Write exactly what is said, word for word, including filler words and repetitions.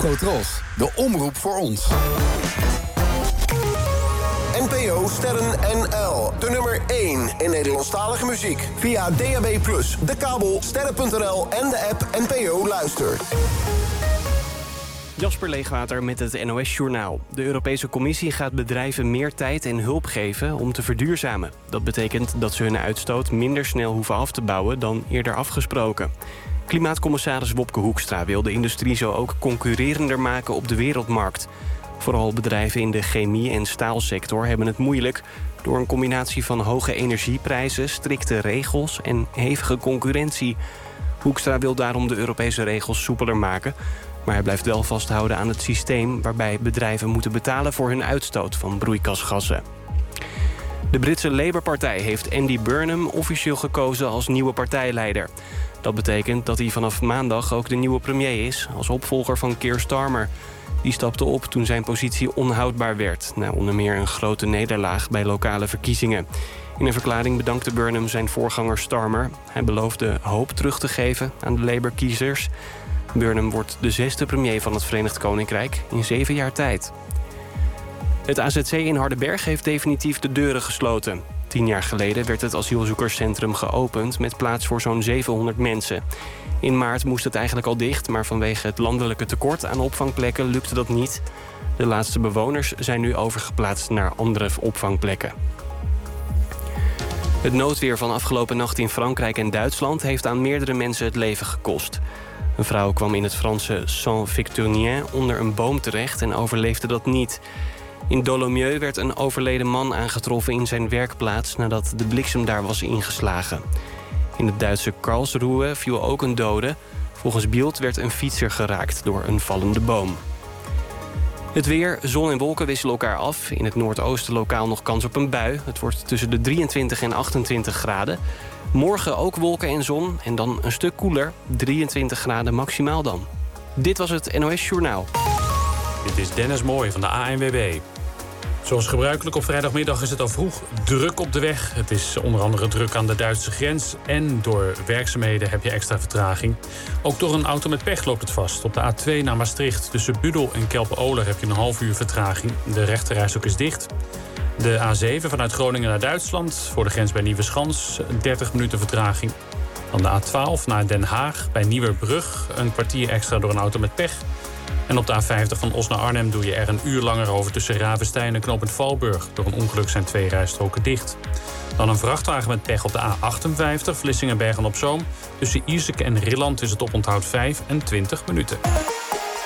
Afrotros, de omroep voor ons. N P O Sterren N L, de nummer één in Nederlandstalige muziek. Via D A B plus, de kabel, sterren punt n l en de app N P O Luister. Jasper Leegwater met het N O S-journaal. De Europese Commissie gaat bedrijven meer tijd en hulp geven om te verduurzamen. Dat betekent dat ze hun uitstoot minder snel hoeven af te bouwen dan eerder afgesproken. Klimaatcommissaris Wopke Hoekstra wil de industrie zo ook concurrerender maken op de wereldmarkt. Vooral bedrijven in de chemie- en staalsector hebben het moeilijk door een combinatie van hoge energieprijzen, strikte regels en hevige concurrentie. Hoekstra wil daarom de Europese regels soepeler maken, maar hij blijft wel vasthouden aan het systeem waarbij bedrijven moeten betalen voor hun uitstoot van broeikasgassen. De Britse Labour-partij heeft Andy Burnham officieel gekozen als nieuwe partijleider. Dat betekent dat hij vanaf maandag ook de nieuwe premier is, als opvolger van Keir Starmer. Die stapte op toen zijn positie onhoudbaar werd, na onder meer een grote nederlaag bij lokale verkiezingen. In een verklaring bedankte Burnham zijn voorganger Starmer. Hij beloofde hoop terug te geven aan de Labour-kiezers. Burnham wordt de zesde premier van het Verenigd Koninkrijk in zeven jaar tijd. Het A Z C in Hardenberg heeft definitief de deuren gesloten. Tien jaar geleden werd het asielzoekerscentrum geopend met plaats voor zo'n zevenhonderd mensen. In maart moest het eigenlijk al dicht, maar vanwege het landelijke tekort aan opvangplekken lukte dat niet. De laatste bewoners zijn nu overgeplaatst naar andere opvangplekken. Het noodweer van afgelopen nacht in Frankrijk en Duitsland heeft aan meerdere mensen het leven gekost. Een vrouw kwam in het Franse Saint-Victorien onder een boom terecht en overleefde dat niet. In Dolomieu werd een overleden man aangetroffen in zijn werkplaats nadat de bliksem daar was ingeslagen. In het Duitse Karlsruhe viel ook een dode. Volgens Bild werd een fietser geraakt door een vallende boom. Het weer, zon en wolken wisselen elkaar af. In het noordoosten lokaal nog kans op een bui. Het wordt tussen de drieëntwintig en achtentwintig graden. Morgen ook wolken en zon en dan een stuk koeler. drieëntwintig graden maximaal dan. Dit was het N O S-journaal. Dit is Dennis Mooij van de A N W B. Zoals gebruikelijk op vrijdagmiddag is het al vroeg druk op de weg. Het is onder andere druk aan de Duitse grens. En door werkzaamheden heb je extra vertraging. Ook door een auto met pech loopt het vast. Op de A twee naar Maastricht tussen Budel en Kelpen-Oler heb je een half uur vertraging. De rechterrijstrook is dicht. De A zeven vanuit Groningen naar Duitsland voor de grens bij Nieuweschans. dertig minuten vertraging. Dan de A twaalf naar Den Haag bij Nieuwerbrug. Een kwartier extra door een auto met pech. En op de A vijftig van Os naar Arnhem doe je er een uur langer over tussen Ravenstein en knooppunt Valburg. Door een ongeluk zijn twee rijstroken dicht. Dan een vrachtwagen met pech op de A achtenvijftig Vlissingen-Bergen-op-Zoom. Tussen Ierseke en Rilland is het oponthoud vijf en twintig minuten.